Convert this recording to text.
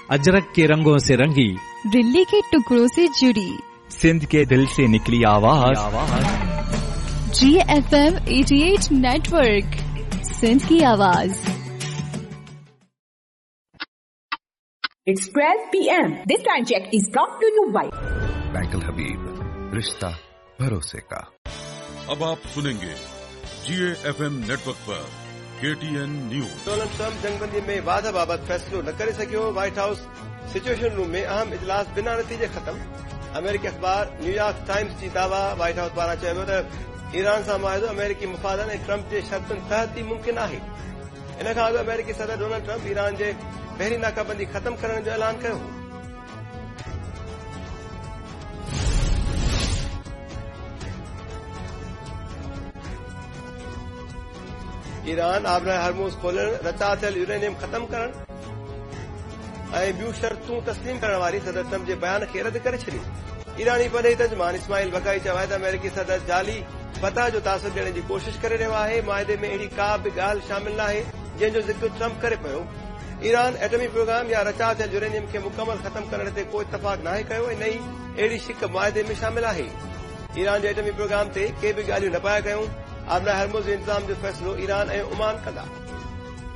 अजरक के रंगों से रंगी, दिल्ली के टुकड़ों से जुड़ी, सिंध के दिल से निकली आवाज। GFM 88 नेटवर्क, सिंध की आवाज। It's 12 p.m. This time check is brought to you by Baikal Habib, रिश्ता भरोसे का। अब आप सुनेंगे GFM नेटवर्क पर KTN न्यूज। डोनाल्ड ट्रंप जंगबंदी में वादा बाबत फैसलो न करे सघियो। व्हाइट हाउस सिचुएशन रूम में अहम इजलास बिना नतीजे ख़त्म। अमेरिकी अख़बार न्यूयॉर्क टाइम्स जी दावा। व्हाइट हाउस पारां चयो त ईरान सां मुआहिदो अमेरिकी मुफ़ादनि ऐं ट्रंप जे शर्तुनि तहत ई मुमकिन आहे। इन खां अॻु अमेरिकी सदर डोनाल्ड ट्रंप ईरान जे पहिरीं नाकाबंदी ख़त्म करण जो ऐलान कयो हो। ईरान आबराह हरमूज़ खोलण, रचा थियल यूरेनियम ख़त्म करण ऐं ॿियूं शर्तूं तस्लीम करण वारी सदर ट्रंप जे बयान खे रद्द करे छॾियो। ईरानी परॾेही तर्जुमान इस्माइल बकाई चयो आहे त अमेरिकी सदर जाली फतह जो तासुर ॾियण जी कोशिश करे रहियो आहे। मुआहिदे में अहिड़ी का बि ॻाल्हि शामिल नाहे जंहिं जो ज़िक्र ट्रंप करे पियो। ईरान एटमी प्रोग्राम या रचा थियल यूरेनियम खे मुकमल ख़त्म करण ते को इतफ़ाक़ नाहे कयो ऐं न ई अहिड़ी शिक मुआहिदे में शामिल आहे। ईरान जे एटमी प्रोग्राम ते के बि ॻाल्हियूं न पाया कयूं। आबराह हरमूज़ इंतज़ाम जो फ़ैसिलो ईरान ऐं ओमान कंदा।